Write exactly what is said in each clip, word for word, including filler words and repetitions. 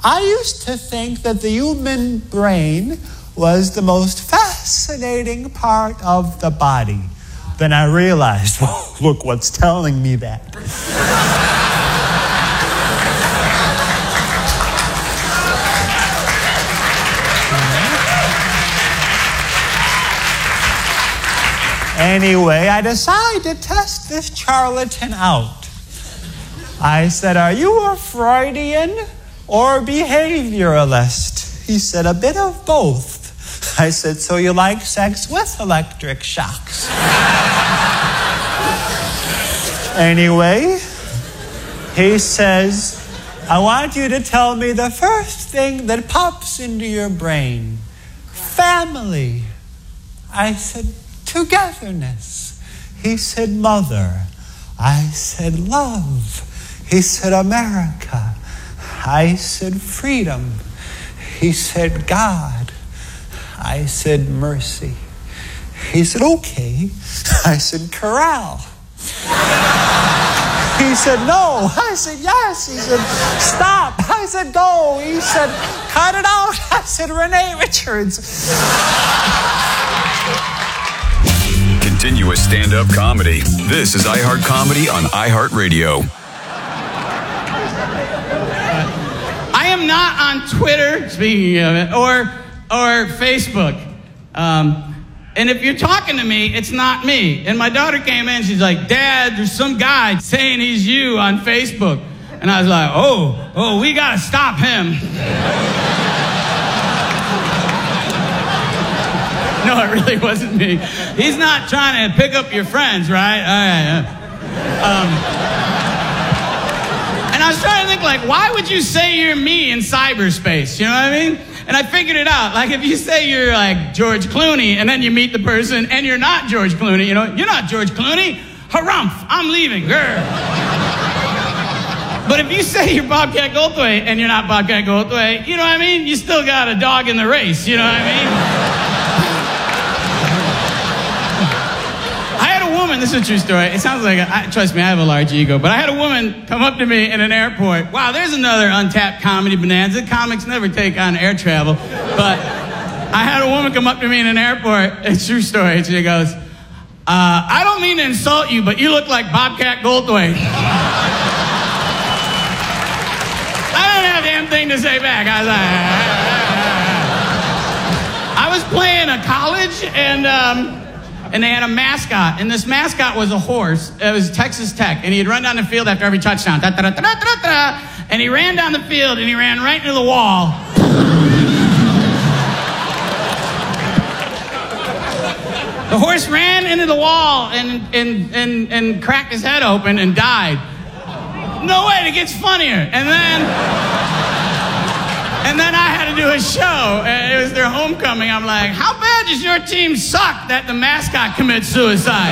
I used to think that the human brain was the most fascinating part of the body. Then I realized, well, look what's telling me that. Anyway, I decided to test this charlatan out. I said, are you a Freudian or behavioralist? He said, a bit of both. I said, so you like sex with electric shocks? Anyway, he says, I want you to tell me the first thing that pops into your brain. Family. I said, togetherness. He said, mother. I said, love. He said, America. I said, freedom. He said, God. I said, mercy. He said, okay. I said, corral. He said, no. I said, yes. He said, stop. I said, go. He said, cut it out. I said, Renee Richards. Continuous stand-up comedy. This is iHeart Comedy on iHeartRadio. I am not on Twitter, speaking of it, or or Facebook. Um, and if you're talking to me, it's not me. And my daughter came in, she's like, Dad, there's some guy saying he's you on Facebook. And I was like, oh, oh, we gotta stop him. No, it really wasn't me. He's not trying to pick up your friends, right? All right. Um, and I was trying to think, like, why would you say you're me in cyberspace? You know what I mean? And I figured it out. Like, if you say you're, like, George Clooney, and then you meet the person, and you're not George Clooney, you know, you're not George Clooney. Harumph, I'm leaving. Grr. But if you say you're Bobcat Goldthwait, and you're not Bobcat Goldthwait, you know what I mean? You still got a dog in the race, you know what I mean? This is a true story. It sounds like, I, trust me, I have a large ego, but I had a woman come up to me in an airport. Wow, there's another untapped comedy bonanza. Comics never take on air travel. But I had a woman come up to me in an airport. It's a true story. She goes, uh, I don't mean to insult you, but you look like Bobcat Goldthwait. I didn't have a damn thing to say back. I was like, ah. I was playing a college, and... Um, And they had a mascot, and this mascot was a horse. It was Texas Tech, and he'd run down the field after every touchdown. Da, da, da, da, da, da, and he ran down the field, and he ran right into the wall. The horse ran into the wall and, and, and, and cracked his head open and died. No way, it gets funnier. And then... And then I had to do a show, and it was their homecoming. I'm like, how bad does your team suck that the mascot commits suicide?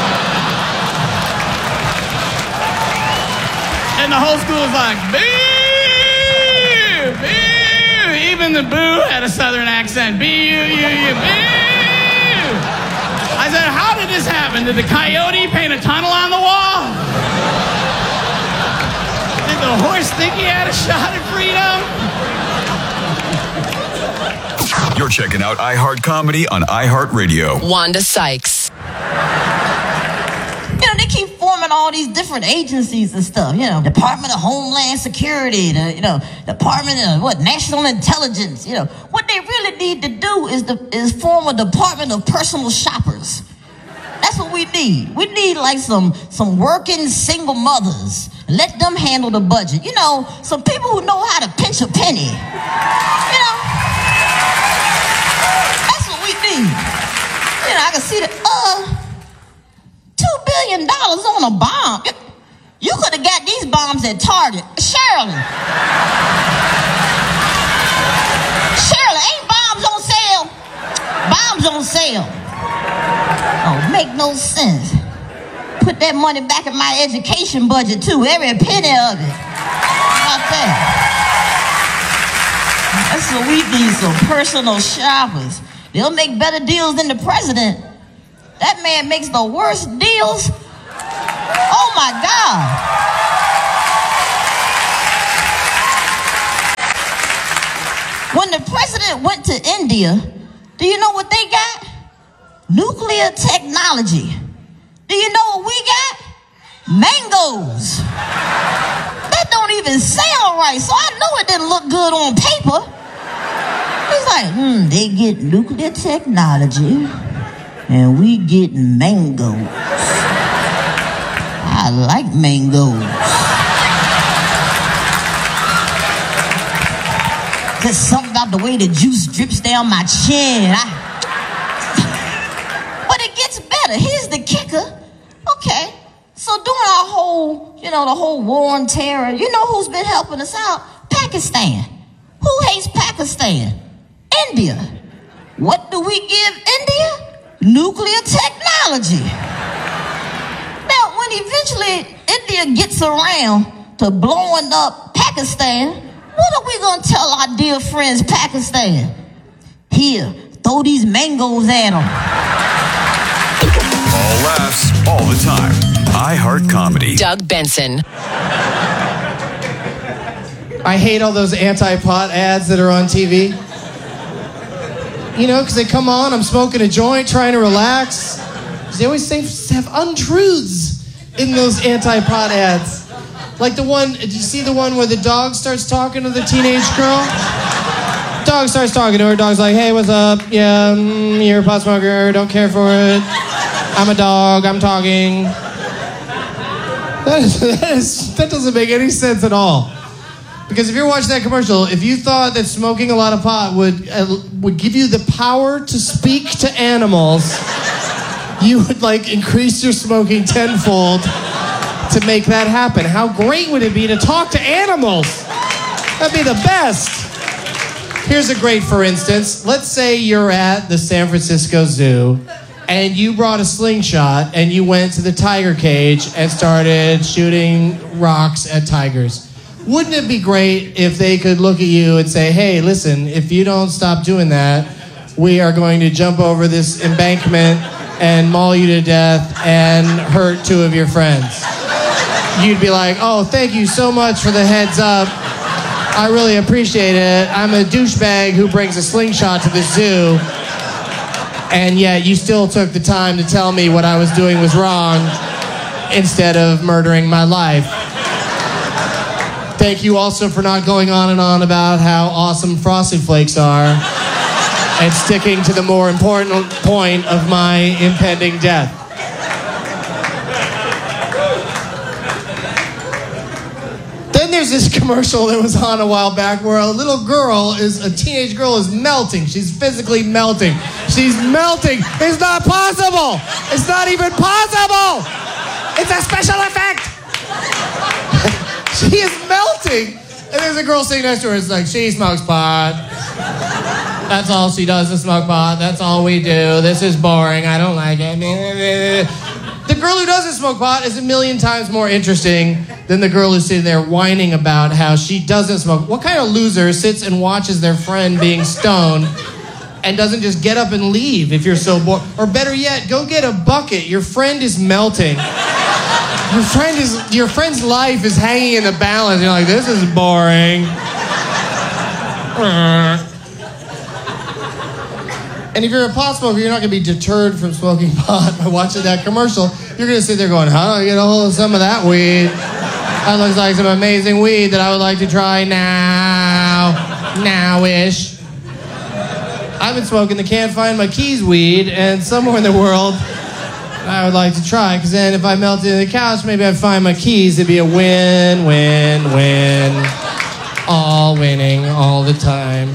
And the whole school was like, boo, boo. Even the boo had a southern accent. Boo, you, you, you, boo. I said, how did this happen? Did the coyote paint a tunnel on the wall? Did the horse think he had a shot at freedom? You're checking out iHeart Comedy on iHeartRadio. Wanda Sykes. You know, they keep forming all these different agencies and stuff. You know, Department of Homeland Security, the, you know, Department of what, National Intelligence. You know, what they really need to do is the, is form a Department of Personal Shoppers. That's what we need. We need like some some working single mothers. Let them handle the budget. You know, some people who know how to pinch a penny. You know. You know, I can see that, uh, two billion dollars on a bomb. You, you could have got these bombs at Target. Shirley. Shirley, ain't bombs on sale? Bombs on sale. Oh, make no sense. Put that money back in my education budget, too. Every penny of it. How about that? That's what we need, some personal shoppers. They'll make better deals than the president. That man makes the worst deals. Oh, my God. When the president went to India, do you know what they got? Nuclear technology. Do you know what we got? Mangoes. That don't even sound right, so I know it didn't look good on paper. It's like, hmm, they get nuclear technology, and we get mangoes. I like mangoes. There's something about the way the juice drips down my chin. I... But it gets better. Here's the kicker. Okay, so during our whole, you know, the whole war on terror, you know who's been helping us out? Pakistan. Who hates Pakistan? India. What do we give India? Nuclear technology. Now, when eventually India gets around to blowing up Pakistan, what are we going to tell our dear friends Pakistan? Here, throw these mangoes at them. All laughs, all the time. iHeart Comedy. Doug Benson. I hate all those anti-pot ads that are on T V. You know, because they come on, I'm smoking a joint, trying to relax. They always say have untruths in those anti-pot ads. Like the one, did you see the one where the dog starts talking to the teenage girl? Dog starts talking to her. Dog's like, hey, what's up? Yeah, mm, you're a pot smoker. Don't care for it. I'm a dog. I'm talking. That, is, that, is, that doesn't make any sense at all. Because if you're watching that commercial, if you thought that smoking a lot of pot would uh, would give you the power to speak to animals, you would like increase your smoking tenfold to make that happen. How great would it be to talk to animals? That'd be the best. Here's a great for instance. Let's say you're at the San Francisco Zoo and you brought a slingshot and you went to the tiger cage and started shooting rocks at tigers. Wouldn't it be great if they could look at you and say, hey, listen, if you don't stop doing that, we are going to jump over this embankment and maul you to death and hurt two of your friends. You'd be like, oh, thank you so much for the heads up. I really appreciate it. I'm a douchebag who brings a slingshot to the zoo. And yet you still took the time to tell me what I was doing was wrong instead of murdering my life. Thank you also for not going on and on about how awesome Frosted Flakes are and sticking to the more important point of my impending death. Then there's this commercial that was on a while back where a little girl is, a teenage girl is melting. She's physically melting. She's melting. It's not possible. It's not even possible. It's a special effect. She is melting. And there's a girl sitting next to her. It's like, she smokes pot. That's all she does is smoke pot. That's all we do. This is boring. I don't like it. The girl who doesn't smoke pot is a million times more interesting than the girl who's sitting there whining about how she doesn't smoke. What kind of loser sits and watches their friend being stoned and doesn't just get up and leave if you're so bored? Or better yet, go get a bucket. Your friend is melting. Your friend is your friend's life is hanging in the balance. You're like, this is boring. And if you're a pot smoker, you're not going to be deterred from smoking pot by watching that commercial. You're going to sit there going, how do I get a hold of some of that weed? That looks like some amazing weed that I would like to try now. Now-ish. I've been smoking the Can't Find My Keys weed, and somewhere in the world I would like to try, because then if I melted in the couch, maybe I'd find my keys. It'd be a win, win, win. All winning all the time.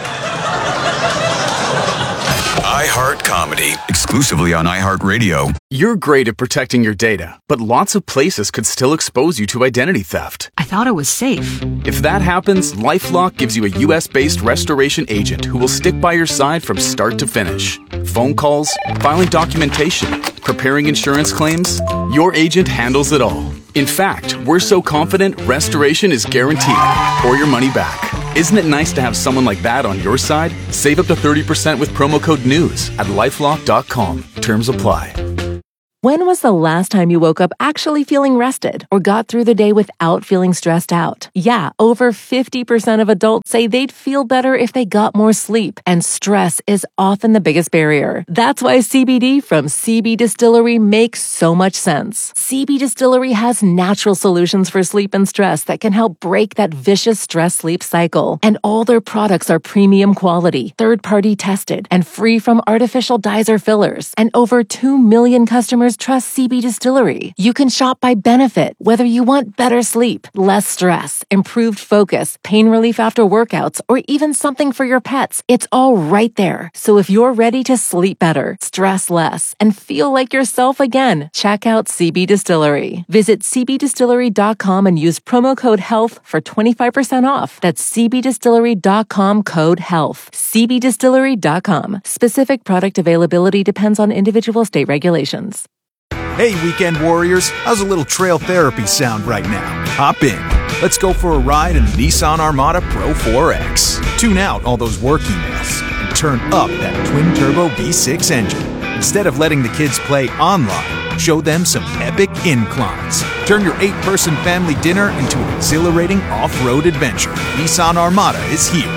iHeart Comedy, exclusively on iHeartRadio. You're great at protecting your data, but lots of places could still expose you to identity theft. I thought it was safe. If that happens, LifeLock gives you a U S-based restoration agent who will stick by your side from start to finish. Phone calls, filing documentation, preparing insurance claims, your agent handles it all. In fact, we're so confident restoration is guaranteed or your money back. Isn't it nice to have someone like that on your side? Save up to thirty percent with promo code NEWS at lifelock dot com. Terms apply. When was the last time you woke up actually feeling rested or got through the day without feeling stressed out? Yeah, over fifty percent of adults say they'd feel better if they got more sleep, and stress is often the biggest barrier. That's why C B D from C B Distillery makes so much sense. C B Distillery has natural solutions for sleep and stress that can help break that vicious stress-sleep cycle. And all their products are premium quality, third-party tested, and free from artificial dyes or fillers. And over two million customers trust C B Distillery. You can shop by benefit, whether you want better sleep, less stress, improved focus, pain relief after workouts, or even something for your pets. It's all right there. So if you're ready to sleep better, stress less, and feel like yourself again, check out C B Distillery. Visit c b distillery dot com and use promo code HEALTH for twenty-five percent off. That's c b distillery dot com code HEALTH. c b distillery dot com. Specific product availability depends on individual state regulations. Hey, weekend warriors, how's a little trail therapy sound right now? Hop in. Let's go for a ride in the Nissan Armada Pro four X. Tune out all those work emails and turn up that twin-turbo V six engine. Instead of letting the kids play online, show them some epic inclines. Turn your eight-person family dinner into an exhilarating off-road adventure. Nissan Armada is here.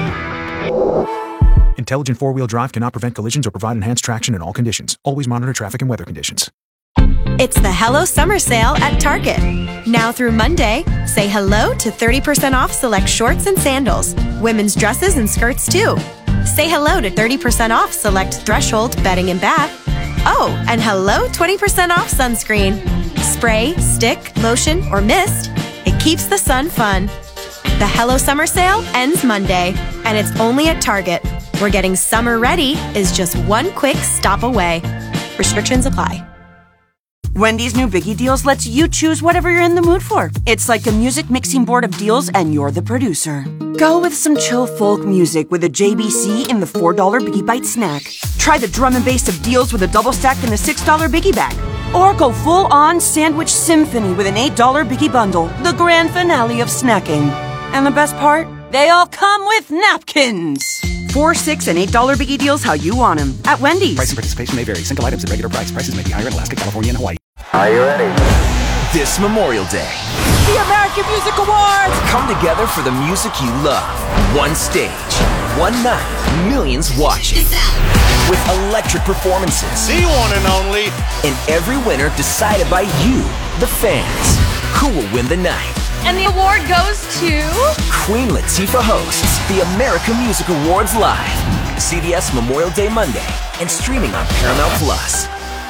Intelligent four-wheel drive cannot prevent collisions or provide enhanced traction in all conditions. Always monitor traffic and weather conditions. It's the Hello Summer Sale at Target. Now through Monday, say hello to thirty percent off select shorts and sandals, women's dresses and skirts too. Say hello to thirty percent off select Threshold bedding and bath. Oh, and hello twenty percent off sunscreen. Spray, stick, lotion, or mist. It keeps the sun fun. The Hello Summer Sale ends Monday, and it's only at Target, where getting summer ready is just one quick stop away. Restrictions apply. Wendy's new Biggie Deals lets you choose whatever you're in the mood for. It's like a music mixing board of deals, and you're the producer. Go with some chill folk music with a J B C in the four dollar Biggie Bite snack. Try the drum and bass of deals with a double stack in the six dollar Biggie Bag. Or go full-on sandwich symphony with an eight dollar Biggie Bundle, the grand finale of snacking. And the best part? They all come with napkins. Four, six, and eight dollar Biggie Deals how you want them at Wendy's. Price and participation may vary. Single items at regular price. Prices may be higher in Alaska, California, and Hawaii. Are you ready? This Memorial Day, the American Music Awards! Come together for the music you love. One stage, one night, millions watching. With electric performances. The one and only. And every winner decided by you, the fans. Who will win the night? And the award goes to... Queen Latifah hosts the American Music Awards live. C B S Memorial Day Monday and streaming on Paramount Plus.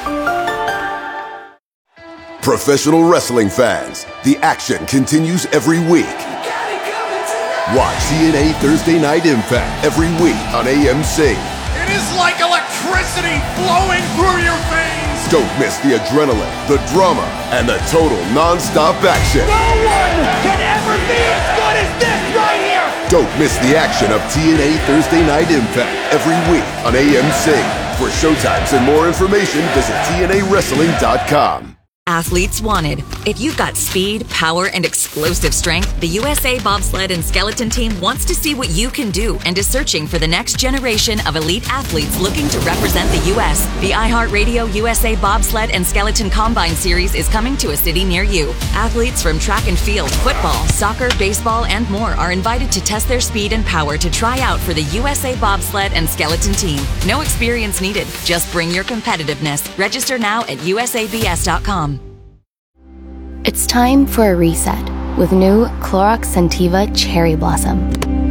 Professional wrestling fans, the action continues every week. Watch T N A Thursday Night Impact every week on A M C. It is like electricity flowing through your veins. Don't miss the adrenaline, the drama, and the total non-stop action. No one can ever be as good as this right here. Don't miss the action of T N A Thursday Night Impact every week on A M C. For showtimes and more information, visit T N A wrestling dot com. Athletes wanted. If you've got speed, power, and explosive strength, the U S A Bobsled and Skeleton Team wants to see what you can do and is searching for the next generation of elite athletes looking to represent the U S The iHeartRadio U S A Bobsled and Skeleton Combine Series is coming to a city near you. Athletes from track and field, football, soccer, baseball, and more are invited to test their speed and power to try out for the U S A Bobsled and Skeleton Team. No experience needed. Just bring your competitiveness. Register now at U S A B S dot com. It's time for a reset with new Clorox Scentiva Cherry Blossom.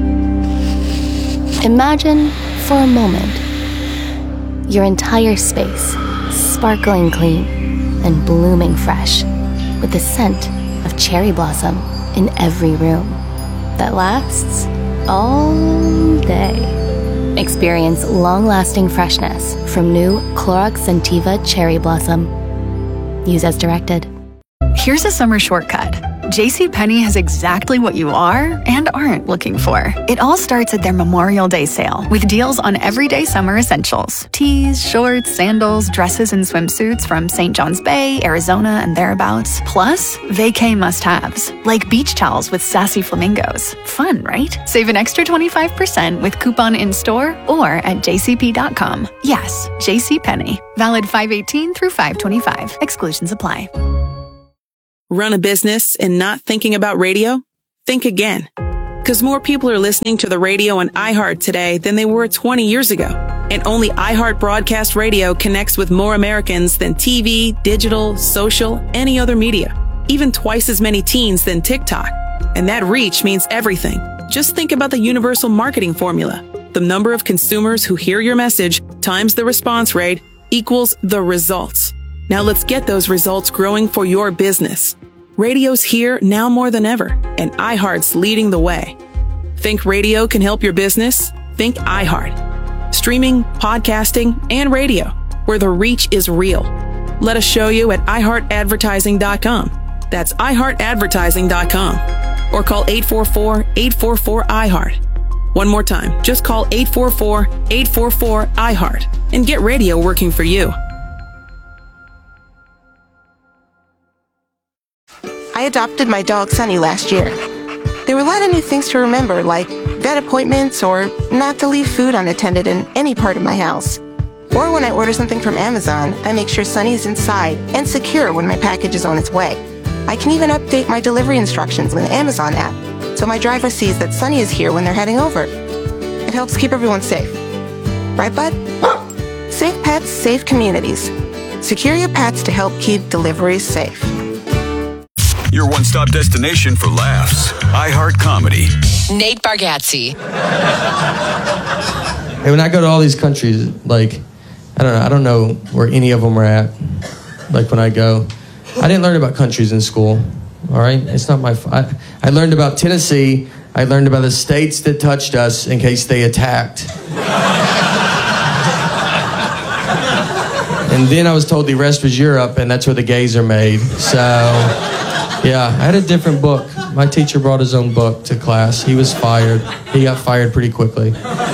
Imagine, for a moment, your entire space sparkling clean and blooming fresh with the scent of cherry blossom in every room that lasts all day. Experience long-lasting freshness from new Clorox Scentiva Cherry Blossom. Use as directed. Here's a summer shortcut. JCPenney has exactly what you are and aren't looking for. It all starts at their Memorial Day sale with deals on everyday summer essentials. Tees, shorts, sandals, dresses, and swimsuits from Saint John's Bay, Arizona, and thereabouts. Plus, vacay must-haves, like beach towels with sassy flamingos. Fun, right? Save an extra twenty-five percent with coupon in-store or at j c p dot com. Yes, JCPenney. Valid five eighteen through five twenty-five. Exclusions apply. Run a business and not thinking about radio? Think again. Because more people are listening to the radio on iHeart today than they were twenty years ago. And only iHeart Broadcast Radio connects with more Americans than T V, digital, social, any other media. Even twice as many teens than TikTok. And that reach means everything. Just think about the universal marketing formula. The number of consumers who hear your message times the response rate equals the results. Now let's get those results growing for your business. Radio's here now more than ever, and iHeart's leading the way. Think radio can help your business? Think iHeart. Streaming, podcasting, and radio, where the reach is real. Let us show you at i heart advertising dot com. That's i heart advertising dot com. Or call eight four four, eight four four, I heart. One more time, just call eight four four, eight four four, I heart and get radio working for you. I adopted my dog Sunny last year. There were a lot of new things to remember, like vet appointments or not to leave food unattended in any part of my house. Or when I order something from Amazon, I make sure Sunny is inside and secure when my package is on its way. I can even update my delivery instructions with the Amazon app, so my driver sees that Sunny is here when they're heading over. It helps keep everyone safe. Right, bud? Safe pets, safe communities. Secure your pets to help keep deliveries safe. Your one-stop destination for laughs. iHeart Comedy. Nate Bargatze. Hey, when I go to all these countries, like, I don't know, I don't know where any of them are at. Like when I go, I didn't learn about countries in school. All right, it's not my. F- I, I learned about Tennessee. I learned about the states that touched us in case they attacked. And then I was told the rest was Europe, and that's where the gays are made. So. Yeah, I had a different book. My teacher brought his own book to class. He was fired. He got fired pretty quickly.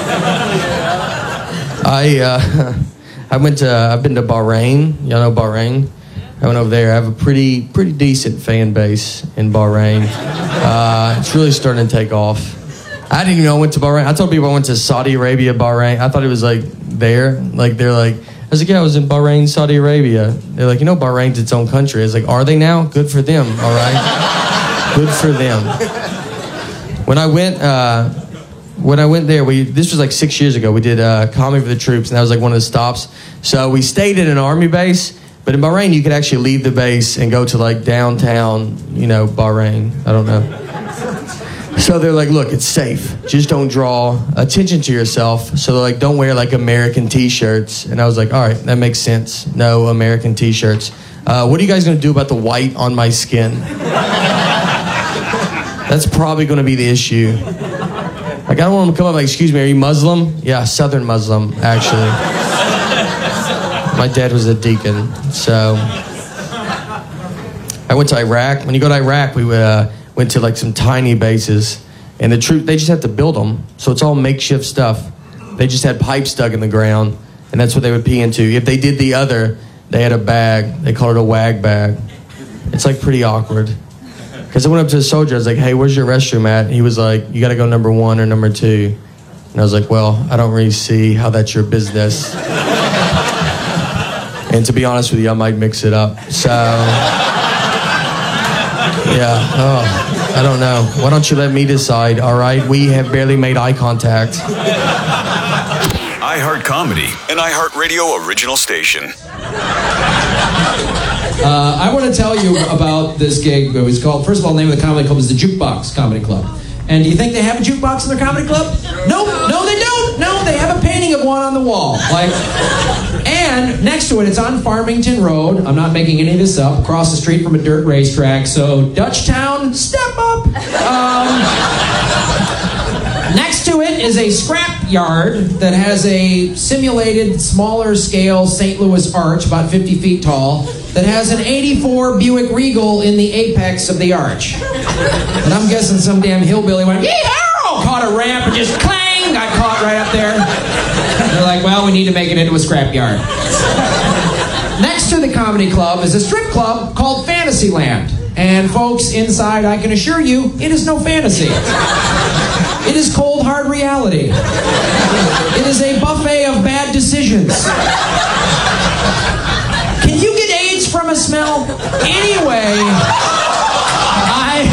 I uh, I went to. I've been to Bahrain. Y'all know Bahrain? I went over there. I have a pretty pretty decent fan base in Bahrain. Uh, it's really starting to take off. I didn't even know I went to Bahrain. I told people I went to Saudi Arabia, Bahrain. I thought it was like there. Like they're like. I was like, yeah, I was in Bahrain, Saudi Arabia. They're like, you know, Bahrain's its own country. I was like, are they now? Good for them, all right? Good for them. When I went, uh, when I went there, we this was like six years ago. We did uh, Comedy for the Troops, and that was like one of the stops. So we stayed at an army base, but in Bahrain, you could actually leave the base and go to like downtown, you know, Bahrain. I don't know. So they're like, look, it's safe. Just don't draw attention to yourself. So they're like, don't wear like American t-shirts. And I was like, all right, that makes sense. No American t-shirts. Uh, what are you guys going to do about the white on my skin? That's probably going to be the issue. Like, I don't want them to come up like, excuse me, are you Muslim? Yeah, Southern Muslim, actually. My dad was a deacon. So I went to Iraq. When you go to Iraq, we would... Uh, went to like some tiny bases, and the troop, they just have to build them, so it's all makeshift stuff. They just had pipes dug in the ground, and that's what they would pee into. If they did the other, they had a bag. They called it a wag bag. It's like pretty awkward. Because I went up to a soldier, I was like, hey, where's your restroom at? And he was like, you gotta go number one or number two. And I was like, well, I don't really see how that's your business. And to be honest with you, I might mix it up. So... Yeah, oh, I don't know. Why don't you let me decide, all right? We have barely made eye contact. iHeart Comedy, an iHeart Radio original station. Uh, I want to tell you about this gig. It was called, first of all, the name of the comedy club is the Jukebox Comedy Club. And do you think they have a jukebox in their comedy club? Nope, no they don't. No, they have a painting of one on the wall. Like, and next to it, it's on Farmington Road. I'm not making any of this up. Across the street from a dirt racetrack. So, Dutchtown, step up. Um, next to it is is a scrap yard that has a simulated smaller scale Saint Louis arch, about fifty feet tall, that has an eighty-four Buick Regal in the apex of the arch. And I'm guessing some damn hillbilly went, yee-haw! Caught a ramp and just clang! Got caught right up there. They're like, well, we need to make it into a scrap yard. Next to the comedy club is a strip club called Fantasyland. And folks, inside, I can assure you, it is no fantasy. It is cold, hard reality. It is a buffet of bad decisions. Can you get AIDS from a smell? Anyway, I...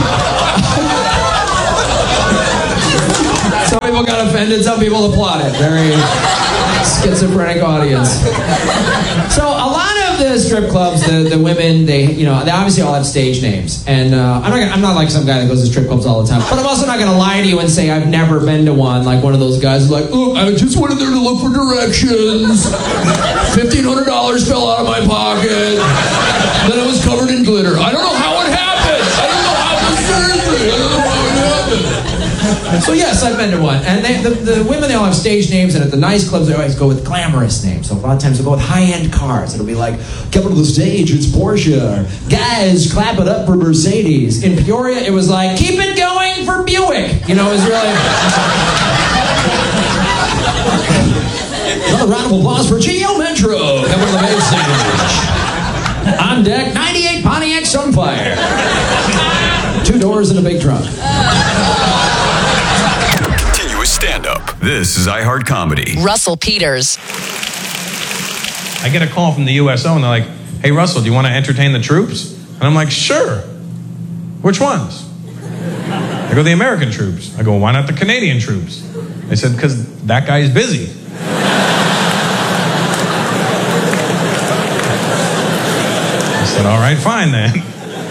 Some people got offended, some people applauded. Very schizophrenic audience. So a lot of the strip clubs, the, the women, they you know they obviously all have stage names. And uh, I'm not gonna, I'm not like some guy that goes to strip clubs all the time. But I'm also not going to lie to you and say I've never been to one, like one of those guys who's like, oh, I just went in there to look for directions. fifteen hundred dollars fell out of my pocket. Then it was covered in glitter. I don't know how it happened. I don't know how it seriously. I don't know how it happened. So yes, I've been to one. And they, the, the women, they all have stage names, and at the nice clubs, they always go with glamorous names. So a lot of times they'll go with high-end cars. It'll be like, coming to the stage, it's Porsche. Guys, clap it up for Mercedes. In Peoria, it was like, keep it going for Buick. You know, it was really... Another round of applause for G L Metro. Coming to the main stage. On deck, ninety-eight Pontiac Sunfire. Two doors and a big trunk. Continuous stand-up. This is iHeart Comedy. Russell Peters. I get a call from the U S O and they're like, hey, Russell, do you want to entertain the troops? And I'm like, sure. Which ones? I go, the American troops. I go, why not the Canadian troops? They said, because that guy's busy. I said, all right, fine then.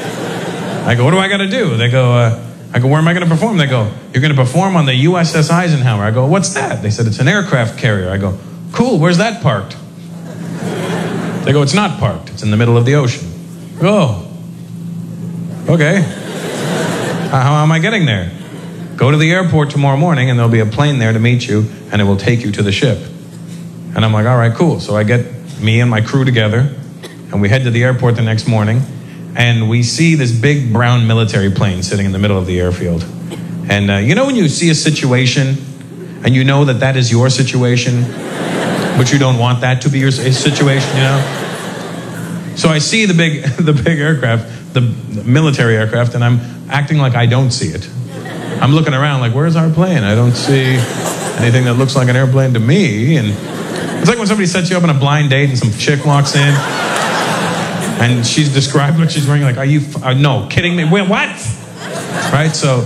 I go, what do I got to do? They go, uh, I go, where am I going to perform? They go, you're going to perform on the U S S Eisenhower. I go, what's that? They said, it's an aircraft carrier. I go, cool, where's that parked? They go, it's not parked. It's in the middle of the ocean. I go, oh, okay. How, how am I getting there? Go to the airport tomorrow morning and there'll be a plane there to meet you and it will take you to the ship. And I'm like, all right, cool. So I get me and my crew together and we head to the airport the next morning. And we see this big brown military plane sitting in the middle of the airfield. And uh, you know when you see a situation and you know that that is your situation, but you don't want that to be your situation, you know? So I see the big, the big aircraft, the military aircraft, and I'm acting like I don't see it. I'm looking around like, where's our plane? I don't see anything that looks like an airplane to me. And it's like when somebody sets you up on a blind date and some chick walks in. And she's described what she's wearing, like, are you, f- uh, no, kidding me? Wait, what? Right, so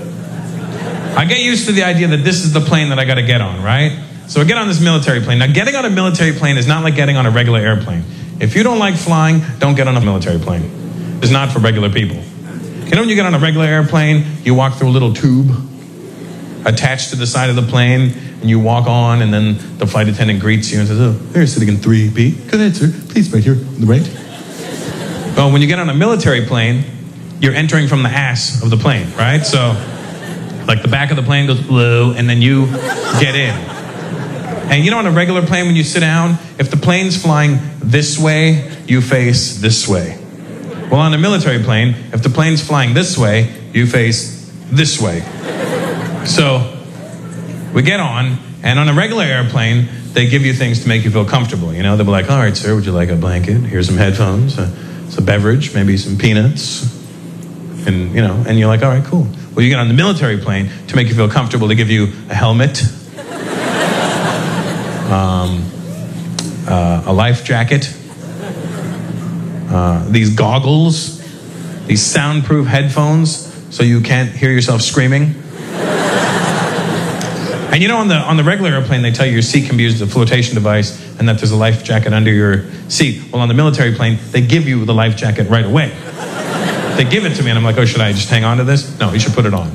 I get used to the idea that this is the plane that I got to get on, right? So I get on this military plane. Now, getting on a military plane is not like getting on a regular airplane. If you don't like flying, don't get on a military plane. It's not for regular people. You know when you get on a regular airplane, you walk through a little tube attached to the side of the plane, and you walk on, and then the flight attendant greets you and says, oh, they're sitting in three B. Go ahead, sir. Please, right here on the right. Well, when you get on a military plane, you're entering from the ass of the plane, right? So, like the back of the plane goes low, and then you get in. And you know on a regular plane, when you sit down, if the plane's flying this way, you face this way. Well, on a military plane, if the plane's flying this way, you face this way. So, we get on, and on a regular airplane, they give you things to make you feel comfortable. You know, they'll be like, all right, sir, would you like a blanket? Here's some headphones. Uh, Some beverage, maybe some peanuts, and you know, and you're like, all right, cool. Well, you get on the military plane to make you feel comfortable. They give you a helmet, um, uh, a life jacket, uh, these goggles, these soundproof headphones, so you can't hear yourself screaming. And you know, on the on the regular airplane, they tell you your seat can be used as a flotation device and that there's a life jacket under your seat. Well, on the military plane, they give you the life jacket right away. They give it to me, and I'm like, oh, should I just hang on to this? No, you should put it on.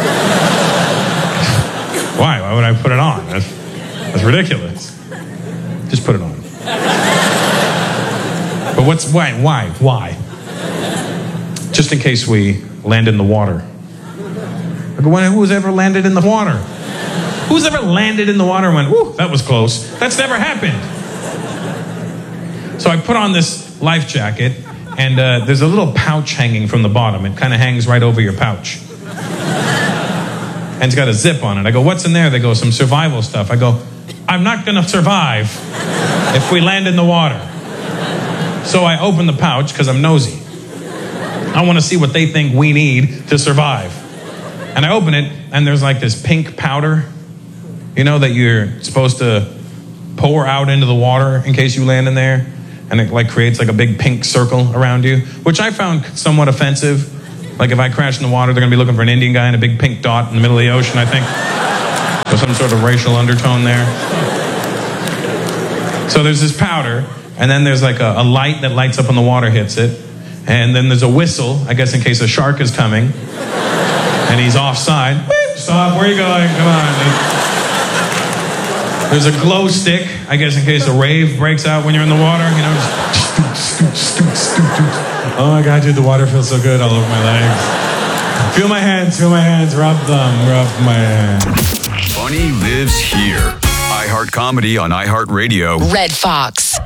Why? Why would I put it on? That's, that's ridiculous. Just put it on. But what's, why, why, why? Just in case we land in the water. Like, when, who's ever landed in the water? Who's ever landed in the water and went, whew, that was close? That's never happened. So I put on this life jacket, and uh, there's a little pouch hanging from the bottom. It kind of hangs right over your pouch. And it's got a zip on it. I go, what's in there? They go, some survival stuff. I go, I'm not going to survive if we land in the water. So I open the pouch because I'm nosy. I want to see what they think we need to survive. And I open it, and there's like this pink powder, you know, that you're supposed to pour out into the water in case you land in there. And it like creates like a big pink circle around you, which I found somewhat offensive. Like if I crash in the water, they're going to be looking for an Indian guy in a big pink dot in the middle of the ocean, I think. There's some sort of racial undertone there. So there's this powder, and then there's like a, a light that lights up when the water hits it. And then there's a whistle, I guess in case a shark is coming. And he's offside. Beep, stop, where are you going? Come on. There's a glow stick, I guess in case a rave breaks out when you're in the water. You know, just scoot, scoot, scoot, scoot. Oh my God, dude, the water feels so good all over my legs. Feel my hands, feel my hands, rub them, rub my hands. Funny lives here. iHeart Comedy on iHeartRadio. Red Fox.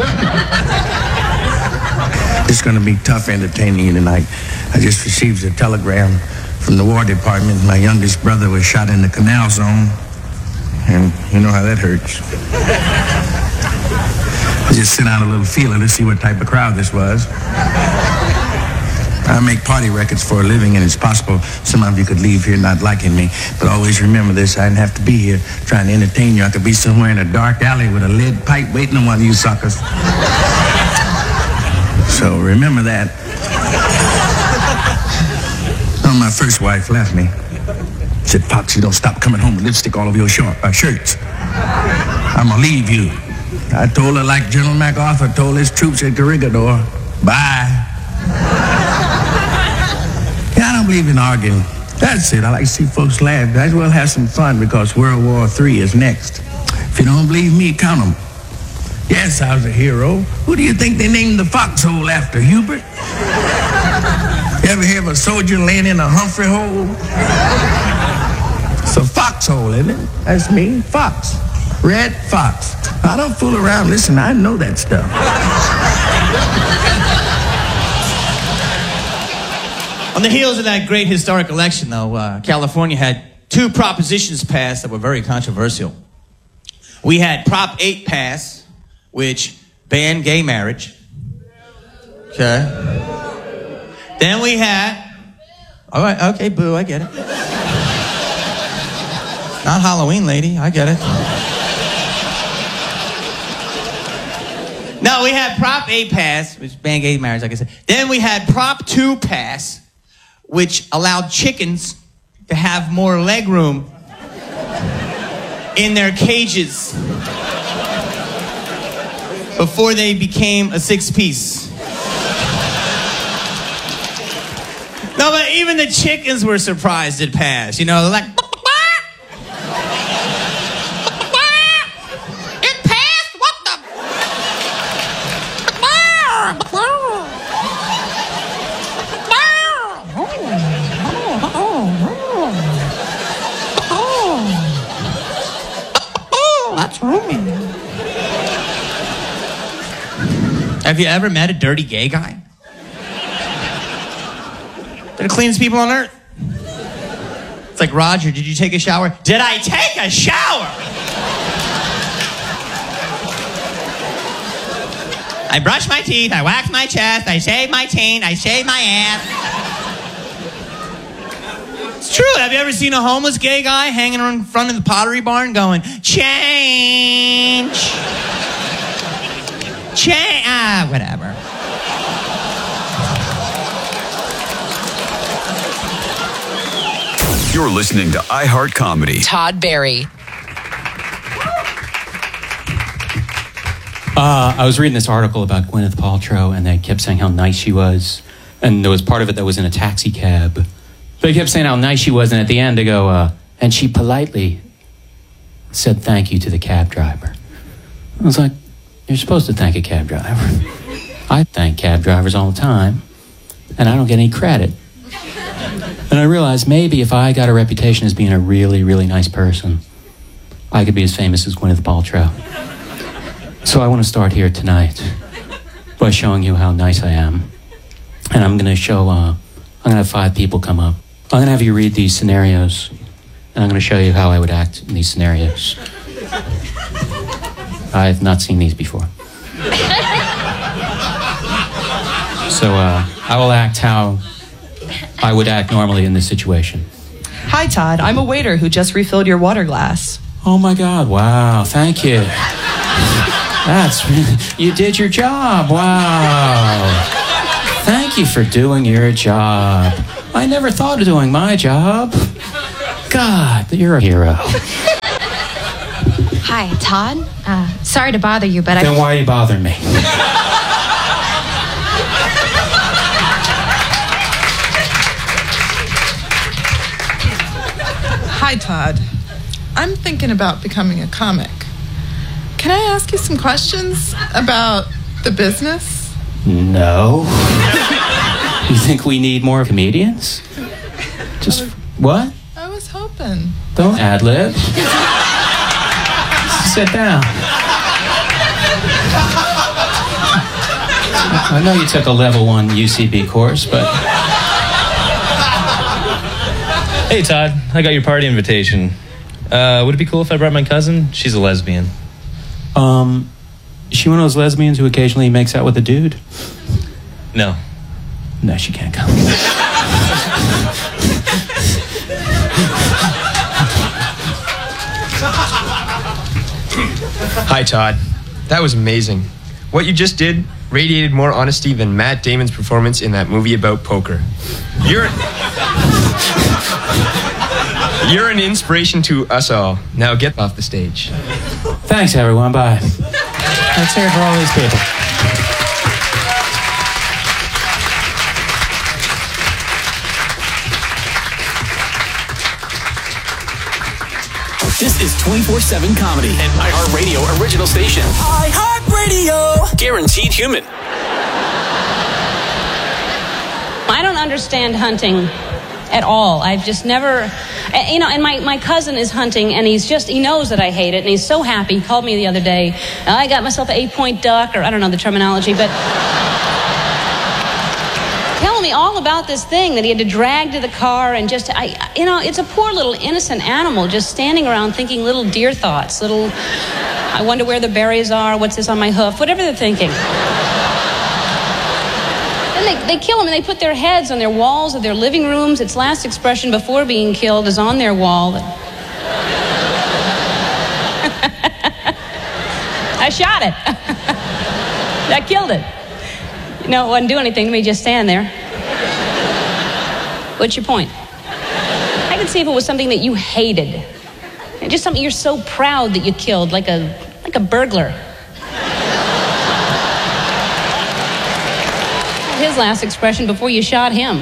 It's going to be tough entertaining you tonight. I just received a telegram from the War Department. My youngest brother was shot in the canal zone. And you know how that hurts. I just sent out a little feeler to see what type of crowd this was. I make party records for a living, and it's possible some of you could leave here not liking me. But always remember this, I didn't have to be here trying to entertain you. I could be somewhere in a dark alley with a lead pipe waiting on one of you suckers. So remember that. Oh, my first wife left me. Said, Fox, you don't stop coming home with lipstick all over your short, uh, shirts. I'm gonna leave you. I told her like General MacArthur told his troops at Corregidor, bye. Yeah, I don't believe in arguing. That's it. I like to see folks laugh. Might as well have some fun because World War Three is next. If you don't believe me, count them. Yes, I was a hero. Who do you think they named the foxhole after? Hubert? You ever hear of a soldier laying in a Humphrey hole? It's a foxhole, isn't it? That's me, Fox. Red Fox. I don't fool around. Listen, I know that stuff. On the heels of that great historic election, though, uh, California had two propositions passed that were very controversial. We had Prop eight passed, which banned gay marriage. Okay. Then we had... All right, okay, boo, I get it. Not Halloween, lady, I get it. No, we had Prop eight pass, which banned gay marriage, like I said. Then we had Prop two pass, which allowed chickens to have more leg room in their cages before they became a six-piece. No, but even the chickens were surprised it passed. You know, they're like... Have you ever met a dirty gay guy? They're the cleanest people on earth. It's like, Roger, did you take a shower? Did I take a shower? I brush my teeth, I wax my chest, I shave my taint, I shave my ass. It's true. Have you ever seen a homeless gay guy hanging in front of the Pottery Barn going, change? Change? Ah, whatever. You're listening to iHeart Comedy. Todd Barry. Uh, I was reading this article about Gwyneth Paltrow, and they kept saying how nice she was. And there was part of it that was in a taxi cab. They kept saying how nice she was, and at the end they go, uh, and she politely said thank you to the cab driver. I was like, you're supposed to thank a cab driver. I thank cab drivers all the time, and I don't get any credit. And I realized maybe if I got a reputation as being a really, really nice person, I could be as famous as Gwyneth Paltrow. So I want to start here tonight by showing you how nice I am. And I'm going to show, uh, I'm going to have five people come up. I'm going to have you read these scenarios, and I'm going to show you how I would act in these scenarios. I've not seen these before. So uh, I will act how I would act normally in this situation. Hi, Todd. I'm a waiter who just refilled your water glass. Oh my God, wow, thank you. That's, you did your job, wow. Thank you for doing your job. I never thought of doing my job. God, you're a hero. Hi, Todd. Uh, sorry to bother you, but I... Then why are you bothering me? Hi, Todd. I'm thinking about becoming a comic. Can I ask you some questions about the business? No. You think we need more comedians? Just, what? I was hoping. Don't ad-lib. Sit down. I know you took a level one U C B course, but... Hey, Todd. I got your party invitation. Uh, would it be cool if I brought my cousin? She's a lesbian. Um, is she one of those lesbians who occasionally makes out with a dude? No. No, she can't come. Hi, Todd. That was amazing. What you just did radiated more honesty than Matt Damon's performance in that movie about poker. You're... You're an inspiration to us all. Now get off the stage. Thanks, everyone. Bye. Let's hear it for all these people. This is twenty-four seven Comedy, an iHeartRadio original station. iHeartRadio! Guaranteed human. I don't understand hunting at all. I've just never, you know, and my, my cousin is hunting, and he's just, he knows that I hate it, and he's so happy. He called me the other day. I got myself an eight-point duck, or I don't know the terminology, but telling me all about this thing that he had to drag to the car, and just, I, you know, it's a poor little innocent animal just standing around thinking little deer thoughts, little, I wonder where the berries are, what's this on my hoof, whatever they're thinking. They, they kill them and they put their heads on their walls of their living rooms. Its last expression before being killed is on their wall. I shot it. I killed it. No, it wouldn't do anything to me, just stand there. What's your point? I could see if it was something that you hated. Just something you're so proud that you killed, like a, like a burglar. His last expression before you shot him.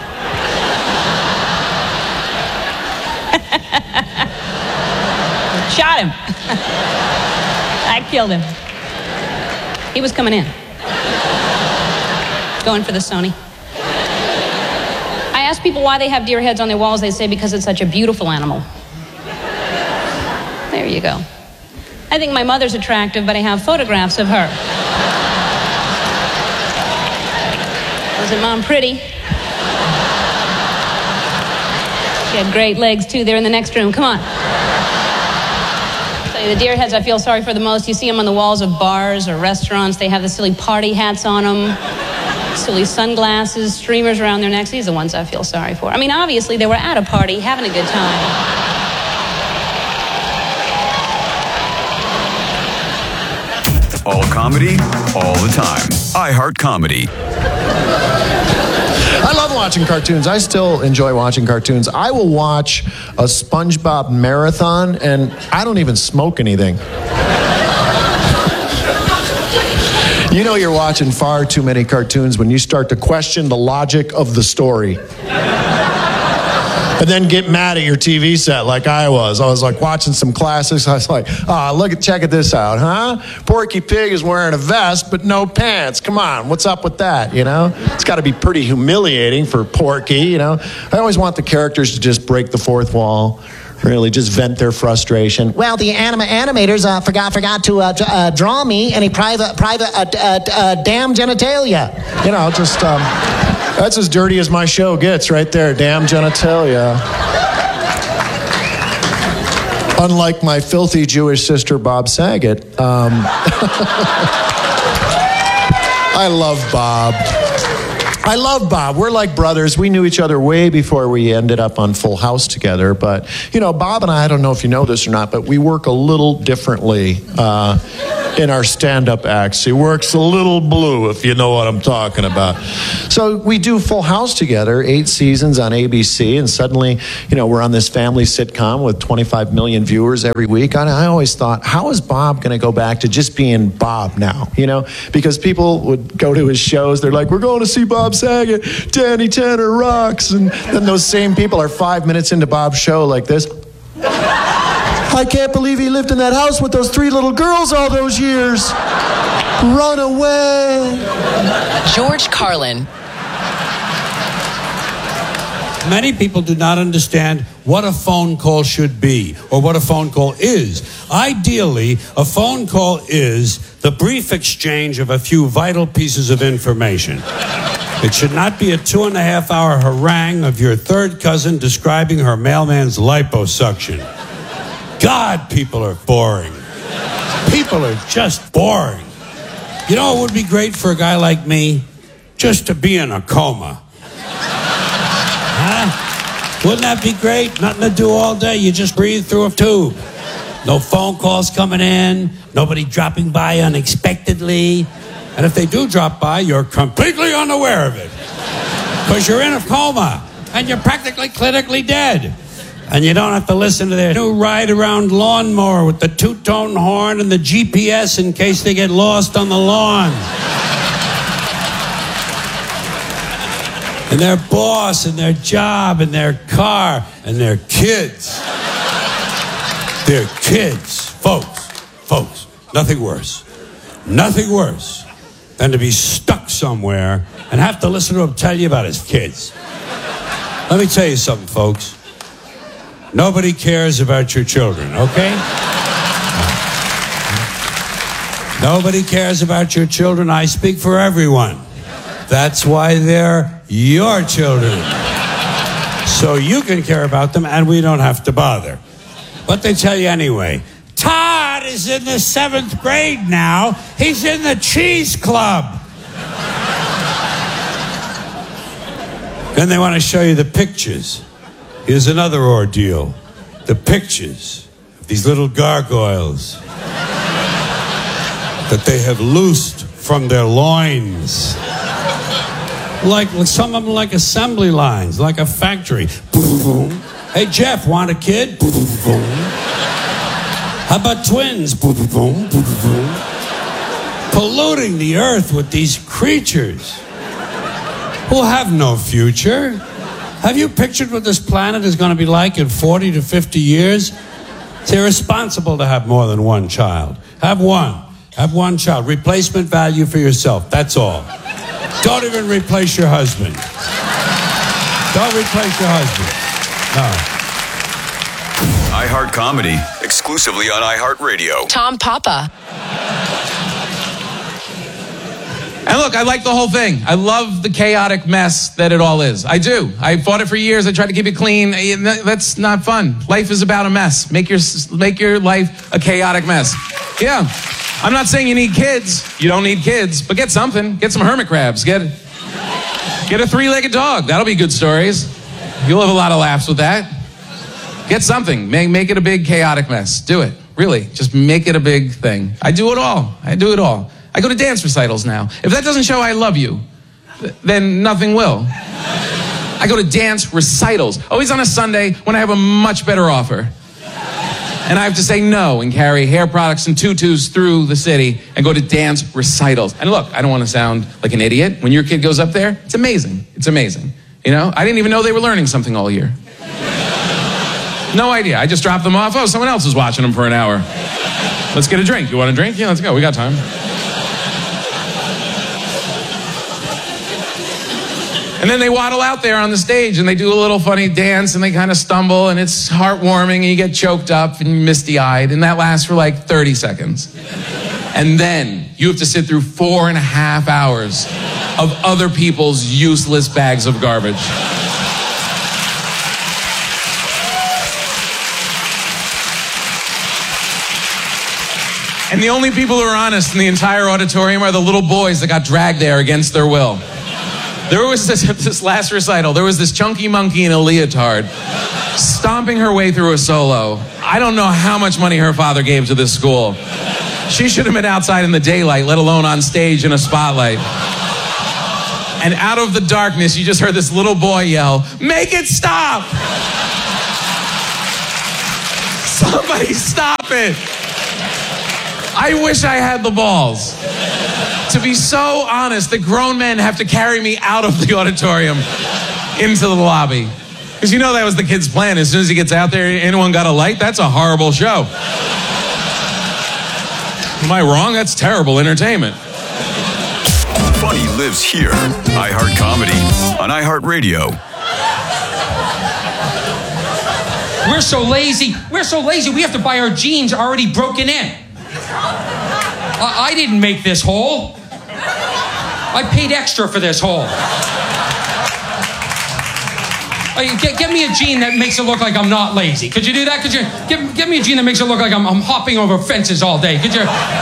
Shot him. I killed him. He was coming in. Going for the Sony. I ask people why they have deer heads on their walls. They say because it's such a beautiful animal. There you go. I think my mother's attractive, but I have photographs of her. Wasn't Mom pretty? She had great legs, too. They're in the next room. Come on. I'll tell you, the deer heads I feel sorry for the most, you see them on the walls of bars or restaurants. They have the silly party hats on them, silly sunglasses, streamers around their necks. These are the ones I feel sorry for. I mean, obviously, they were at a party, having a good time. All comedy, all the time. iHeart Comedy. I love watching cartoons. I still enjoy watching cartoons. I will watch a SpongeBob marathon, and I don't even smoke anything. You know you're watching far too many cartoons when you start to question the logic of the story. And then get mad at your T V set like I was. I was like watching some classics. I was like, ah, oh, look at, check this out, huh? Porky Pig is wearing a vest, but no pants. Come on, what's up with that, you know? It's got to be pretty humiliating for Porky, you know? I always want the characters to just break the fourth wall, really just vent their frustration. Well, the anima animators uh, forgot forgot to, uh, to uh, draw me any private private uh, uh, uh, damn genitalia. You know, just um, that's as dirty as my show gets, right there. Damn genitalia. Unlike my filthy Jewish sister Bob Saget, um, I love Bob. I love Bob. We're like brothers. We knew each other way before we ended up on Full House together. But, you know, Bob and I, I don't know if you know this or not, but we work a little differently uh, in our stand-up acts. He works a little blue, if you know what I'm talking about. So we do Full House together, eight seasons on A B C, and suddenly, you know, we're on this family sitcom with twenty-five million viewers every week. And I always thought, how is Bob going to go back to just being Bob now? You know, because people would go to his shows, they're like, we're going to see Bob Saget, Danny Tanner rocks, and then those same people are five minutes into Bob's show like this. I can't believe he lived in that house with those three little girls all those years. Run away. George Carlin. Many people do not understand what a phone call should be or what a phone call is. Ideally, a phone call is the brief exchange of a few vital pieces of information. It should not be a two and a half hour harangue of your third cousin describing her mailman's liposuction. God, people are boring. People are just boring. You know, it would be great for a guy like me just to be in a coma. Huh? Wouldn't that be great? Nothing to do all day. You just breathe through a tube. No phone calls coming in. Nobody dropping by unexpectedly. And if they do drop by, you're completely unaware of it. Because you're in a coma. And you're practically clinically dead. And you don't have to listen to their new ride-around lawnmower with the two-tone horn and the G P S in case they get lost on the lawn. And their boss and their job and their car and their kids. Their kids. Folks, folks, nothing worse. Nothing worse than to be stuck somewhere and have to listen to him tell you about his kids. Let me tell you something, folks. Nobody cares about your children, okay? Nobody cares about your children. I speak for everyone. That's why they're your children. So you can care about them and we don't have to bother. But they tell you anyway. Todd is in the seventh grade now. He's in the cheese club. Then they want to show you the pictures. Here's another ordeal. The pictures of these little gargoyles that they have loosed from their loins. Like some of them like assembly lines, like a factory. Hey, Jeff, want a kid? How about twins? Polluting the earth with these creatures who have no future. Have you pictured what this planet is going to be like in forty to fifty years? It's irresponsible to have more than one child. Have one. Have one child. Replacement value for yourself. That's all. Don't even replace your husband. Don't replace your husband. No. iHeart Comedy, exclusively on iHeartRadio. Tom Papa. And look, I like the whole thing. I love the chaotic mess that it all is. I do. I fought it for years. I tried to keep it clean. That's not fun. Life is about a mess. Make your make your life a chaotic mess. Yeah. I'm not saying you need kids. You don't need kids, but get something. Get some hermit crabs. Get get a three-legged dog. That'll be good stories. You'll have a lot of laughs with that. Get something. Make make it a big chaotic mess. Do it. Really. Just make it a big thing. I do it all. I do it all. I go to dance recitals now. If that doesn't show I love you, then nothing will. I go to dance recitals, always on a Sunday when I have a much better offer. And I have to say no and carry hair products and tutus through the city and go to dance recitals. And look, I don't want to sound like an idiot. When your kid goes up there, it's amazing. It's amazing. You know, I didn't even know they were learning something all year. No idea. I just dropped them off. Oh, someone else was watching them for an hour. Let's get a drink. You want a drink? Yeah, let's go. We got time. And then they waddle out there on the stage and they do a little funny dance and they kind of stumble and it's heartwarming and you get choked up and misty-eyed and that lasts for like thirty seconds. And then you have to sit through four and a half hours of other people's useless bags of garbage. And the only people who are honest in the entire auditorium are the little boys that got dragged there against their will. There was this, this last recital, there was this chunky monkey in a leotard stomping her way through a solo. I don't know how much money her father gave to this school. She should have been outside in the daylight, let alone on stage in a spotlight. And out of the darkness, you just heard this little boy yell, "Make it stop! Somebody stop it!" I wish I had the balls to be so honest that grown men have to carry me out of the auditorium into the lobby. Because you know that was the kid's plan. As soon as he gets out there, anyone got a light? That's a horrible show. Am I wrong? That's terrible entertainment. Funny lives here. iHeart Comedy on iHeartRadio. We're so lazy. We're so lazy. We have to buy our jeans already broken in. I, I didn't make this hole. I paid extra for this hole. Uh, get, get me a jean that makes it look like I'm not lazy. Could you do that? Could you give, give me a jean that makes it look like I'm, I'm hopping over fences all day? Could you?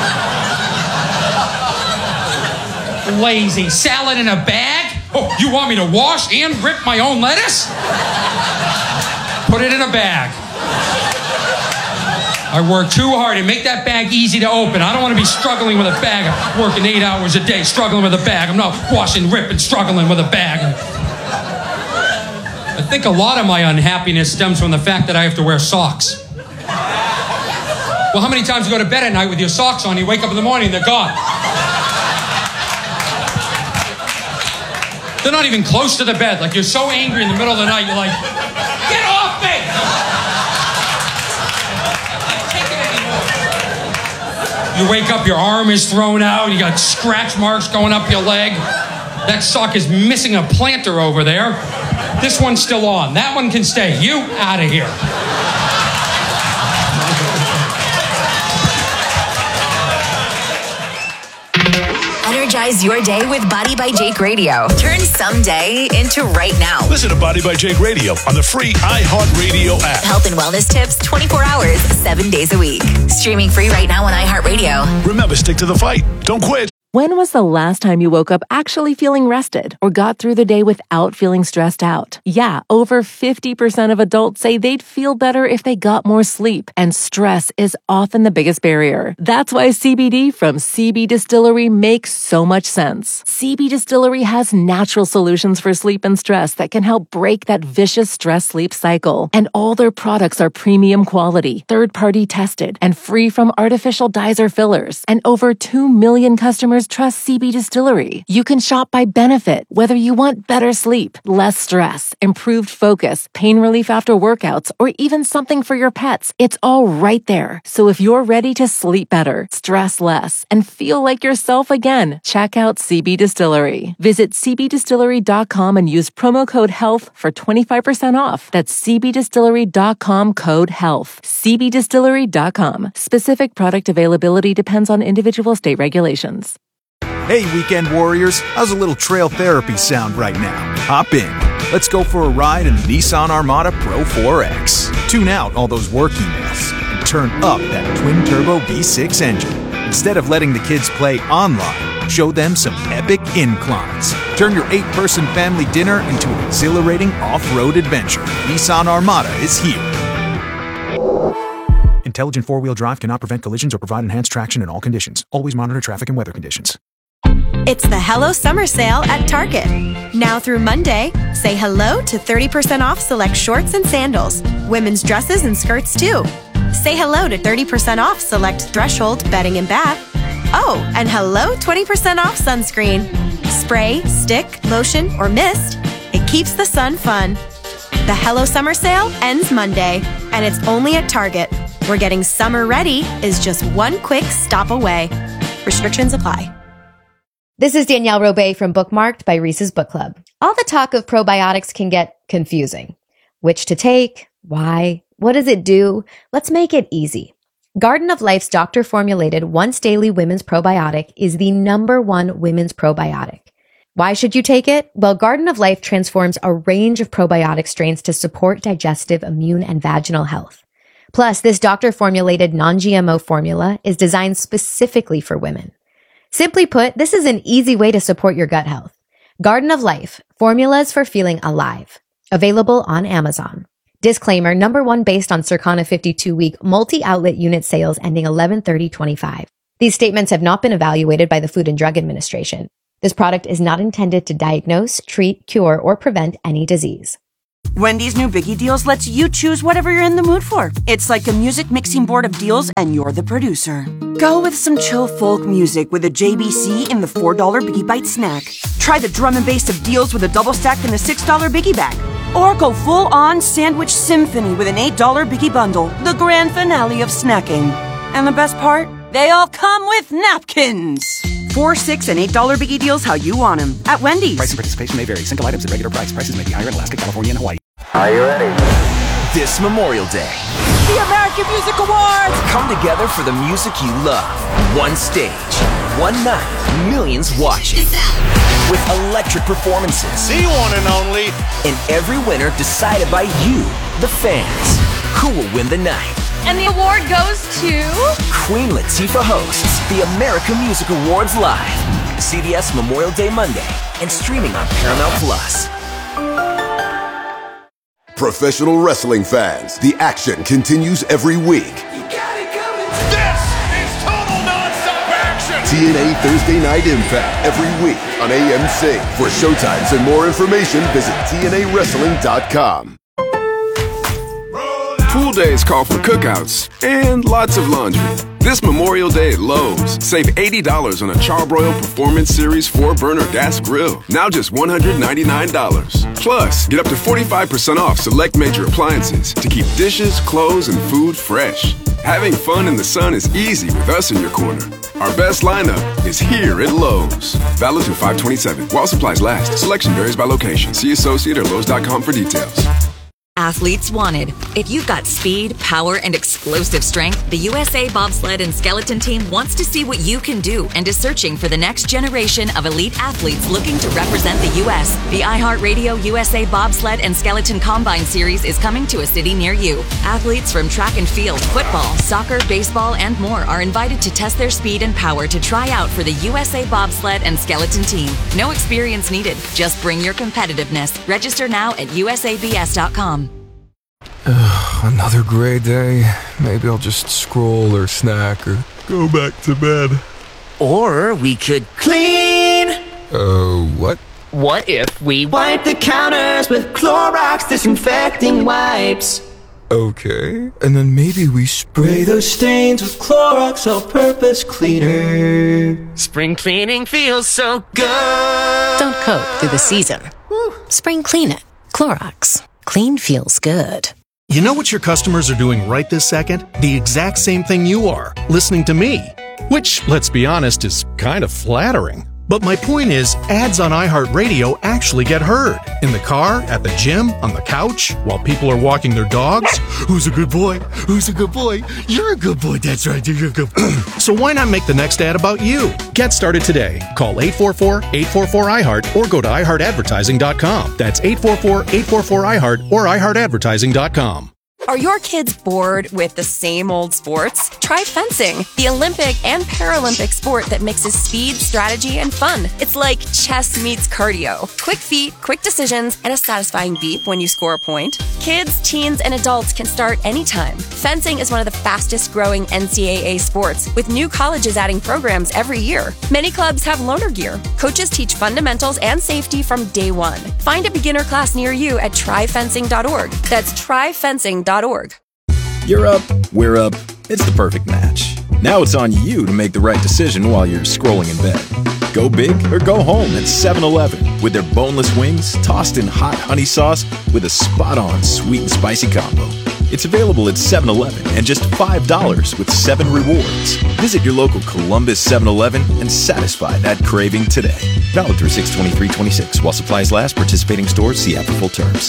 Lazy. Salad in a bag? Oh, you want me to wash and rip my own lettuce? Put it in a bag. I work too hard and make that bag easy to open. I don't want to be struggling with a bag. I'm working eight hours a day, struggling with a bag. I'm not washing, ripping, struggling with a bag. I think a lot of my unhappiness stems from the fact that I have to wear socks. Well, how many times you go to bed at night with your socks on, you wake up in the morning, they're gone. They're not even close to the bed. Like, you're so angry in the middle of the night, you're like, get off me! You wake up, your arm is thrown out, you got scratch marks going up your leg. That sock is missing a planter over there. This one's still on. That one can stay. You, out of here. Energize your day with Body by Jake Radio. Turn someday into right now. Listen to Body by Jake Radio on the free iHeartRadio app. Health and wellness tips twenty-four hours, seven days a week. Streaming free right now on iHeartRadio. Remember, stick to the fight. Don't quit. When was the last time you woke up actually feeling rested or got through the day without feeling stressed out? Yeah, over fifty percent of adults say they'd feel better if they got more sleep, and stress is often the biggest barrier. That's why C B D from C B Distillery makes so much sense. C B Distillery has natural solutions for sleep and stress that can help break that vicious stress-sleep cycle. And all their products are premium quality, third-party tested, and free from artificial dyes or fillers. And over two million customers trust C B Distillery. You can shop by benefit, whether you want better sleep, less stress, improved focus, pain relief after workouts, or even something for your pets. It's all right there. So if you're ready to sleep better, stress less, and feel like yourself again, check out C B Distillery. Visit c b distillery dot com and use promo code HEALTH for twenty-five percent off. That's c b distillery dot com code HEALTH. c b distillery dot com. Specific product availability depends on individual state regulations. Hey, weekend warriors, how's a little trail therapy sound right now? Hop in. Let's go for a ride in the Nissan Armada Pro four X. Tune out all those work emails and turn up that twin-turbo V six engine. Instead of letting the kids play online, show them some epic inclines. Turn your eight-person family dinner into an exhilarating off-road adventure. Nissan Armada is here. Intelligent four-wheel drive cannot prevent collisions or provide enhanced traction in all conditions. Always monitor traffic and weather conditions. It's the Hello Summer Sale at Target. Now through Monday, say hello to thirty percent off select shorts and sandals, women's dresses and skirts too. Say hello to thirty percent off select Threshold bedding and bath. Oh, and hello twenty percent off sunscreen. Spray, stick, lotion, or mist, it keeps the sun fun. The Hello Summer Sale ends Monday, and it's only at Target, where getting summer ready is just one quick stop away. Restrictions apply. This is Danielle Robay from Bookmarked by Reese's Book Club. All the talk of probiotics can get confusing. Which to take? Why? What does it do? Let's make it easy. Garden of Life's doctor-formulated once-daily women's probiotic is the number one women's probiotic. Why should you take it? Well, Garden of Life transforms a range of probiotic strains to support digestive, immune, and vaginal health. Plus, this doctor-formulated non-G M O formula is designed specifically for women. Simply put, this is an easy way to support your gut health. Garden of Life, formulas for feeling alive. Available on Amazon. Disclaimer, number one based on Circana fifty-two week multi-outlet unit sales ending eleven thirty twenty-five. These statements have not been evaluated by the Food and Drug Administration. This product is not intended to diagnose, treat, cure, or prevent any disease. Wendy's new Biggie Deals lets you choose whatever you're in the mood for. It's like a music mixing board of deals, and you're the producer. Go with some chill folk music with a J B C in the four dollar Biggie Bite snack. Try the drum and bass of deals with a double stack in the six dollar Biggie Bag. Or go full-on sandwich symphony with an eight dollar Biggie Bundle, the grand finale of snacking. And the best part? They all come with napkins. Four, six, and eight dollar Biggie Deals how you want them at Wendy's. Price and participation may vary. Single items at regular price. Prices may be higher in Alaska, California, and Hawaii. Are you ready? This Memorial Day, The American Music Awards! come together for the music you love. One stage, one night, millions watching. With electric performances. The one and only. And every winner decided by you, the fans. Who will win the night? And the award goes to... Queen Latifah hosts the American Music Awards live. C B S Memorial Day Monday and streaming on Paramount Plus. Professional wrestling fans, the action continues every week. This is total nonstop action. T N A Thursday Night Impact every week on A M C. For showtimes and more information, visit T N A wrestling dot com. Pool days call for cookouts and lots of laundry. This Memorial Day at Lowe's, save eighty dollars on a Charbroil Performance Series four burner gas grill. Now just one hundred ninety-nine dollars. Plus, get up to forty-five percent off select major appliances to keep dishes, clothes, and food fresh. Having fun in the sun is easy with us in your corner. Our best lineup is here at Lowe's. Valid through five twenty-seven. While supplies last. Selection varies by location. See associate or Lowe's dot com for details. Athletes wanted. If you've got speed, power, and explosive strength, the U S A Bobsled and Skeleton Team wants to see what you can do and is searching for the next generation of elite athletes looking to represent the U S. The iHeartRadio U S A Bobsled and Skeleton Combine Series is coming to a city near you. Athletes from track and field, football, soccer, baseball, and more are invited to test their speed and power to try out for the U S A Bobsled and Skeleton Team. No experience needed. Just bring your competitiveness. Register now at U S A B S dot com. Ugh, another gray day. Maybe I'll just scroll or snack or go back to bed. Or we could clean. Oh, uh, what? What if we wipe the counters with Clorox disinfecting wipes? Okay, and then maybe we spray those stains with Clorox all-purpose cleaner. Spring cleaning feels so good. Don't cope through the season. Spring clean it. Clorox. Clean feels good. You know what your customers are doing right this second? The exact same thing you are, listening to me. Which, let's be honest, is kind of flattering. But my point is, ads on iHeartRadio actually get heard. In the car, at the gym, on the couch, while people are walking their dogs. Who's a good boy? Who's a good boy? You're a good boy. That's right. You're a good boy. So why not make the next ad about you? Get started today. Call eight four four, eight four four, I heart or go to i heart advertising dot com. That's eight four four, eight four four, I heart or i heart advertising dot com. Are your kids bored with the same old sports? Try fencing, the Olympic and Paralympic sport that mixes speed, strategy, and fun. It's like chess meets cardio. Quick feet, quick decisions, and a satisfying beep when you score a point. Kids, teens, and adults can start anytime. Fencing is one of the fastest growing N C double A sports, with new colleges adding programs every year. Many clubs have loaner gear. Coaches teach fundamentals and safety from day one. Find a beginner class near you at try fencing dot org. That's try fencing dot org. You're up, we're up. It's the perfect match. Now it's on you to make the right decision while you're scrolling in bed. Go big or go home at seven eleven with their boneless wings tossed in hot honey sauce with a spot-on sweet and spicy combo. It's available at seven eleven and just five dollars with seven rewards. Visit your local Columbus seven eleven and satisfy that craving today. Valid through six twenty-three twenty-six. While supplies last, participating stores see app for full terms.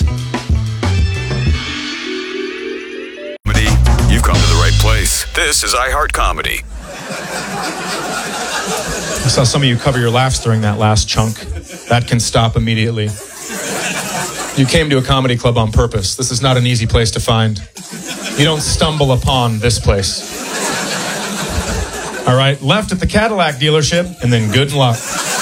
You've come to the right place. This is iHeart Comedy. I saw some of you cover your laughs during that last chunk. That can stop immediately. You came to a comedy club on purpose. This is not an easy place to find. You don't stumble upon this place. All right, left at the Cadillac dealership, and then good luck.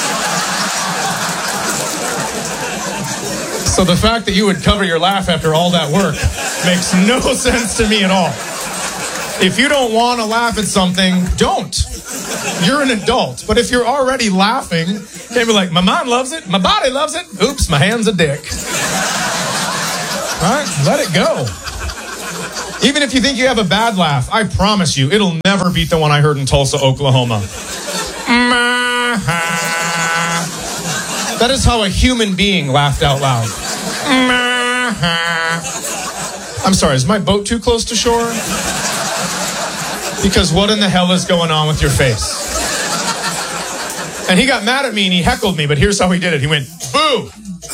So the fact that you would cover your laugh after all that work makes no sense to me at all. If you don't want to laugh at something, don't. You're an adult. But if you're already laughing, can't be like, my mind loves it, my body loves it, oops, my hand's a dick. All right, let it go. Even if you think you have a bad laugh, I promise you, it'll never beat the one I heard in Tulsa, Oklahoma. That is how a human being laughed out loud. I'm sorry, is my boat too close to shore? Because what in the hell is going on with your face? And he got mad at me and he heckled me, but here's how he did it. He went, boo!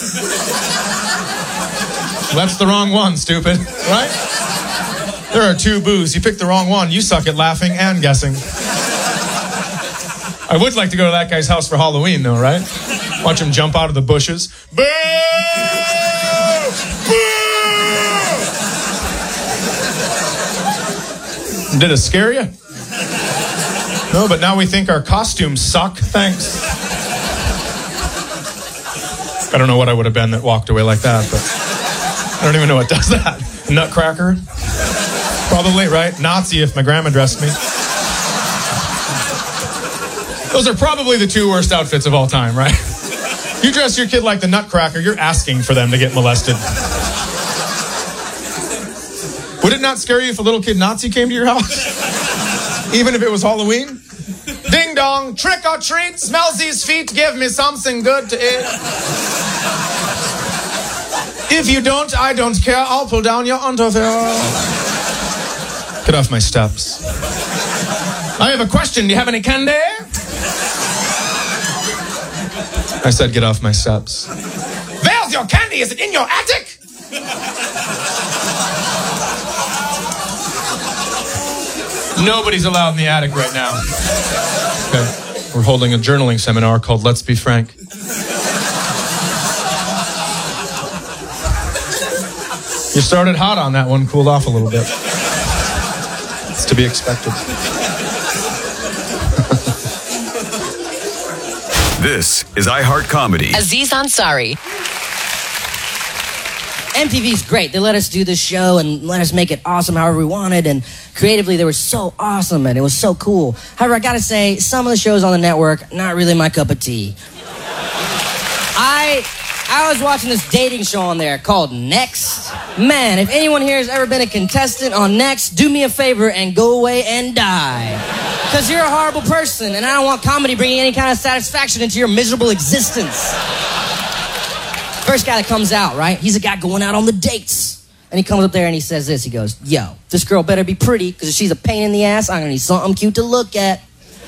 That's the wrong one, stupid, right? There are two boos. You picked the wrong one. You suck at laughing and guessing. I would like to go to that guy's house for Halloween, though, right? Watch him jump out of the bushes. Boo! Boo! Did it scare you? No, but now we think our costumes suck. Thanks. I don't know what I would have been that walked away like that, but I don't even know what does that. Nutcracker? Probably, right? Nazi if my grandma dressed me. Those are probably the two worst outfits of all time, right? You dress your kid like the Nutcracker, you're asking for them to get molested. Would it not scare you if a little kid Nazi came to your house? Even if it was Halloween? Ding dong, trick or treat, smells these feet, give me something good to eat. If you don't, I don't care, I'll pull down your underwear. Get off my steps. I have a question, do you have any candy? I said get off my steps. There's your candy, is it in your attic? Nobody's allowed in the attic right now. Okay. We're holding a journaling seminar called Let's Be Frank. You started hot on that one, cooled off a little bit. It's to be expected. This is iHeart Comedy. Aziz Ansari. M T V's great. They let us do this show and let us make it awesome however we wanted, and creatively they were so awesome and it was so cool. However, I gotta say, some of the shows on the network, not really my cup of tea. I I was watching this dating show on there called Next. Man, if anyone here has ever been a contestant on Next, do me a favor and go away and die. Because you're a horrible person, and I don't want comedy bringing any kind of satisfaction into your miserable existence. First guy that comes out, right? He's a guy going out on the dates. And he comes up there and he says this. He goes, yo, this girl better be pretty, because if she's a pain in the ass, I'm going to need something cute to look at.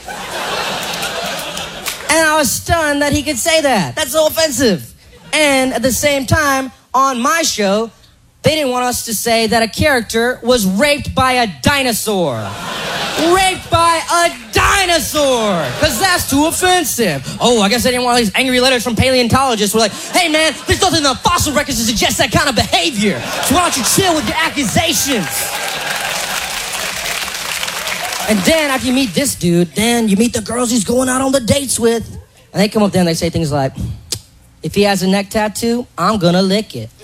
And I was stunned that he could say that. That's so offensive. And at the same time, on my show, they didn't want us to say that a character was raped by a dinosaur. Raped by a dinosaur! Because that's too offensive. Oh, I guess they didn't want these angry letters from paleontologists who were like, hey man, there's nothing in the fossil records to suggest that kind of behavior. So why don't you chill with your accusations? And then after you meet this dude, then you meet the girls he's going out on the dates with. And they come up there and they say things like, if he has a neck tattoo, I'm gonna lick it.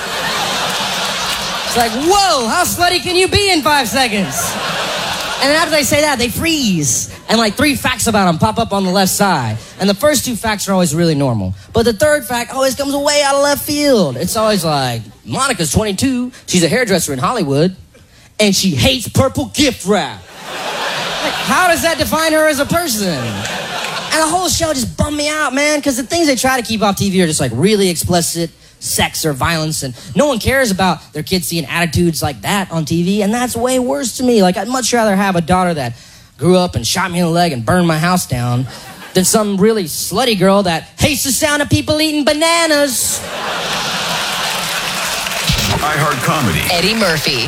It's like, whoa, how slutty can you be in five seconds? And then after they say that, they freeze. And like three facts about them pop up on the left side. And the first two facts are always really normal. But the third fact always comes way out of left field. It's always like, Monica's twenty-two, she's a hairdresser in Hollywood, and she hates purple gift wrap. Like, how does that define her as a person? And the whole show just bummed me out, man, because the things they try to keep off T V are just like really explicit, sex or violence, and no one cares about their kids seeing attitudes like that on T V, and that's way worse to me. Like, I'd much rather have a daughter that grew up and shot me in the leg and burned my house down than some really slutty girl that hates the sound of people eating bananas. iHeart Comedy. Eddie Murphy.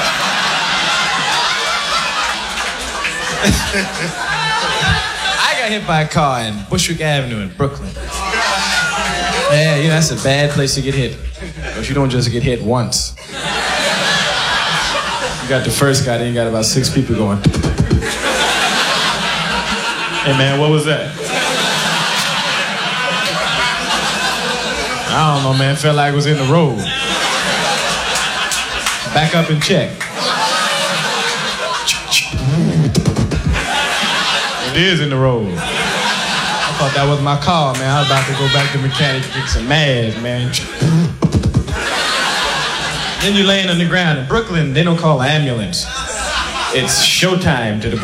I got hit by a car in Bushwick Avenue in Brooklyn. Yeah, you know, that's a bad place to get hit. Because you don't just get hit once. You got the first guy, then you got about six people going. Hey man, what was that? I don't know, man. Felt like it was in the road. Back up and check. It is in the road. I thought that was my car, man. I was about to go back to the mechanic and get some mad, man. Then you're laying on the ground. In Brooklyn, they don't call an ambulance. It's showtime to the